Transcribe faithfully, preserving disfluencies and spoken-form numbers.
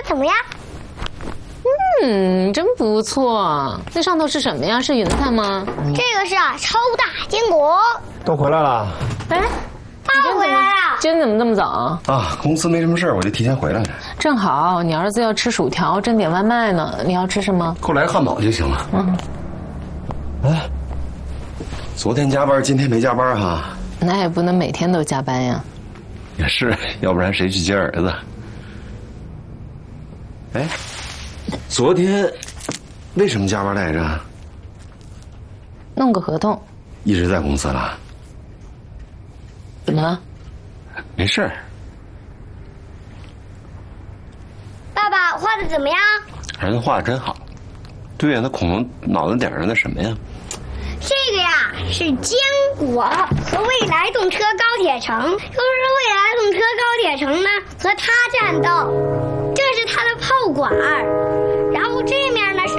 怎么样？ 嗯，真不错。那上头是什么呀？是云彩吗？ 这个是啊，超大坚果。 都回来了。 哎， 爸回来了。 今天怎么这么早啊？ 啊，公司没什么事，我就提前回来了。 正好，你儿子要吃薯条，正点外卖呢。你要吃什么？ 给我来个汉堡就行了。嗯。哎，昨天加班，今天没加班哈？ 那也不能每天都加班呀。 也是，要不然谁去接儿子？哎，昨天为什么加班来着？ 弄个合同。 一直在公司了。 怎么了？ 没事儿。 爸爸画的怎么样？ 儿子画的真好。对呀，那恐龙脑袋顶上那什么呀？ 这个呀是坚果和未来动车高铁城，又是未来动车高铁城呢和他战斗，这是他的炮管儿。